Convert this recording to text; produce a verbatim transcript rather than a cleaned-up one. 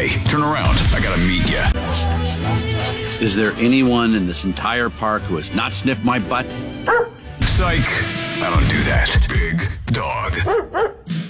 Hey, turn around. I gotta meet ya. Is there anyone in this entire park who has not sniffed my butt? Psych. I don't do that. Big dog.